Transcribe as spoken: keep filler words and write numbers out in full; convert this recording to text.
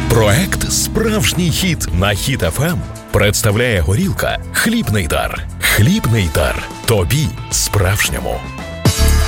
Проект «Справжній хіт» на Хіт еф ем представляє горілка «Хлібний дар». «Хлібний дар» – тобі справжньому.